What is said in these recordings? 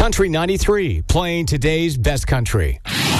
Country 93, playing today's best country.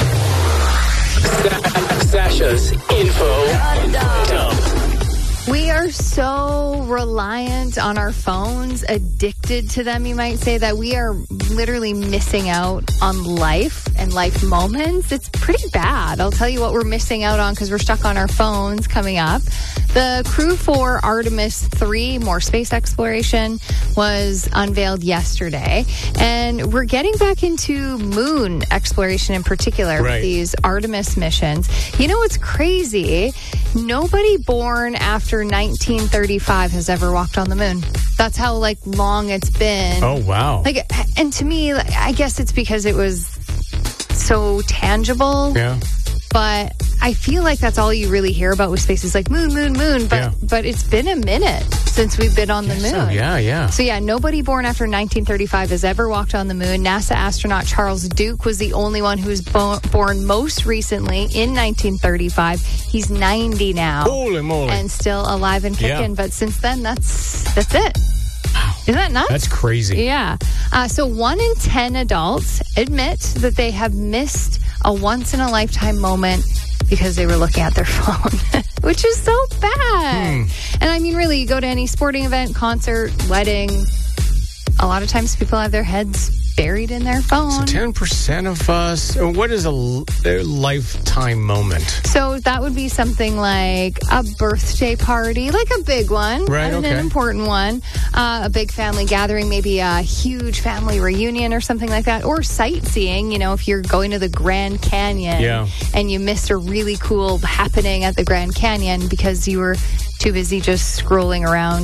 Sasha's info dump. We are so reliant on our phones, addicted to them, you might say, that we are literally missing out on life and life moments. It's pretty bad. I'll tell you what we're missing out on because we're stuck on our phones coming up. The crew for Artemis 3, more space exploration, was unveiled yesterday. And we're getting back into moon exploration in particular with these Artemis missions. You know what's crazy? Nobody born after 1935 has ever walked on the moon. That's how long it's been. Oh, wow. And to me, I guess it's because it was so tangible. Yeah. But I feel like that's all you really hear about with space is moon, moon, moon. But it's been a minute since we've been on the moon. So, yeah. So, nobody born after 1935 has ever walked on the moon. NASA astronaut Charles Duke was the only one who was born most recently in 1935. He's 90 now. Holy moly. And still alive and kicking. But since then, that's it. Isn't that nuts? That's crazy. Yeah. So 1 in 10 adults admit that they have missed a once-in-a-lifetime moment because they were looking at their phone, which is so bad. And I mean, really, you go to any sporting event, concert, wedding, a lot of times people have their heads buried in their phone. So 10% of us, what is a lifetime moment? So that would be something like a birthday party, like a big one, an important one, a big family gathering, maybe a huge family reunion or something like that, or sightseeing, if you're going to the Grand Canyon and you missed a really cool happening at the Grand Canyon because you were too busy just scrolling around